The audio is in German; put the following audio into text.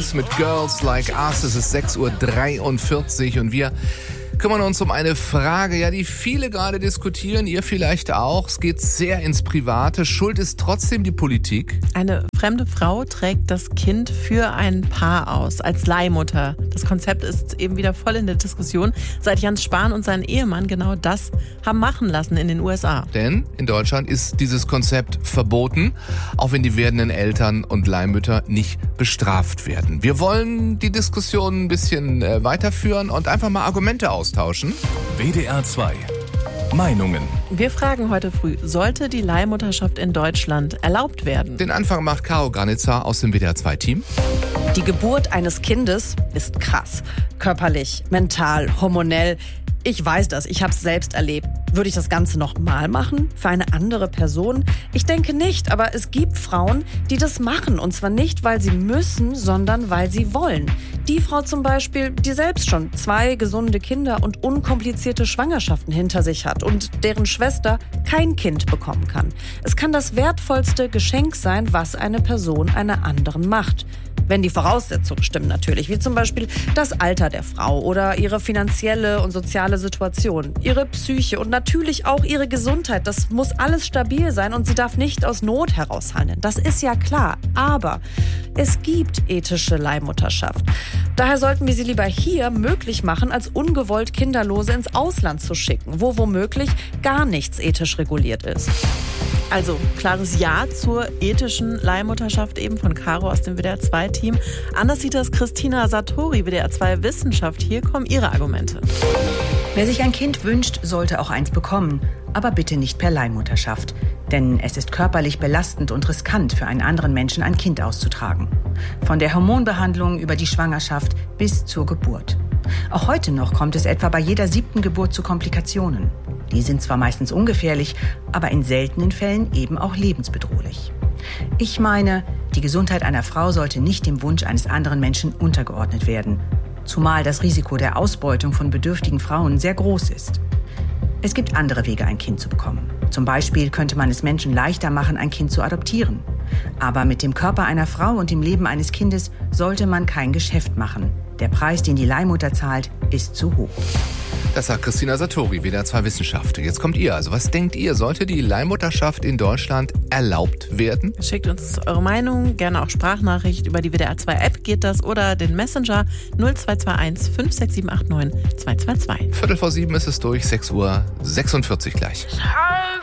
News mit Girls Like Us. Es ist 6:43 Uhr und wir kümmern uns um eine Frage, die viele gerade diskutieren, ihr vielleicht auch. Es geht sehr ins Private. Schuld ist trotzdem die Politik. Eine fremde Frau trägt das Kind für ein Paar aus, als Leihmutter. Das Konzept ist eben wieder voll in der Diskussion, seit Jens Spahn und sein Ehemann genau das haben machen lassen in den USA. Denn in Deutschland ist dieses Konzept verboten, auch wenn die werdenden Eltern und Leihmütter nicht bestraft werden. Wir wollen die Diskussion ein bisschen weiterführen und einfach mal Argumente austauschen. WDR 2 Meinungen. Wir fragen heute früh, sollte die Leihmutterschaft in Deutschland erlaubt werden? Den Anfang macht Caro Granitzer aus dem WDR 2 Team. Die Geburt eines Kindes ist krass. Körperlich, mental, hormonell. Ich weiß das, ich habe es selbst erlebt. Würde ich das Ganze nochmal machen? Für eine andere Person? Ich denke nicht, aber es gibt Frauen, die das machen. Und zwar nicht, weil sie müssen, sondern weil sie wollen. Die Frau zum Beispiel, die selbst schon 2 gesunde Kinder und unkomplizierte Schwangerschaften hinter sich hat und deren Schwester kein Kind bekommen kann. Es kann das wertvollste Geschenk sein, was eine Person einer anderen macht. Wenn die Voraussetzungen stimmen natürlich, wie zum Beispiel das Alter der Frau oder ihre finanzielle und soziale Situation, ihre Psyche und natürlich auch ihre Gesundheit. Das muss alles stabil sein und sie darf nicht aus Not heraus handeln. Das ist ja klar, aber es gibt ethische Leihmutterschaft. Daher sollten wir sie lieber hier möglich machen, als ungewollt Kinderlose ins Ausland zu schicken, wo womöglich gar nichts ethisch reguliert ist. Also klares Ja zur ethischen Leihmutterschaft eben von Caro aus dem WDR 2 Team. Anders sieht das Christina Satori, WDR 2 Wissenschaft. Hier kommen ihre Argumente. Wer sich ein Kind wünscht, sollte auch eins bekommen. Aber bitte nicht per Leihmutterschaft. Denn es ist körperlich belastend und riskant, für einen anderen Menschen ein Kind auszutragen. Von der Hormonbehandlung über die Schwangerschaft bis zur Geburt. Auch heute noch kommt es etwa bei jeder 7. Geburt zu Komplikationen. Die sind zwar meistens ungefährlich, aber in seltenen Fällen eben auch lebensbedrohlich. Ich meine, die Gesundheit einer Frau sollte nicht dem Wunsch eines anderen Menschen untergeordnet werden. Zumal das Risiko der Ausbeutung von bedürftigen Frauen sehr groß ist. Es gibt andere Wege, ein Kind zu bekommen. Zum Beispiel könnte man es Menschen leichter machen, ein Kind zu adoptieren. Aber mit dem Körper einer Frau und dem Leben eines Kindes sollte man kein Geschäft machen. Der Preis, den die Leihmutter zahlt, ist zu hoch. Das sagt Christina Satori, WDR 2 Wissenschaft. Jetzt kommt ihr. Also was denkt ihr? Sollte die Leihmutterschaft in Deutschland erlaubt werden? Schickt uns eure Meinung, gerne auch Sprachnachricht. Über die WDR 2 App geht das oder den Messenger 0221 56789 222. 6:45 ist es durch, 6:46 Uhr gleich. Hey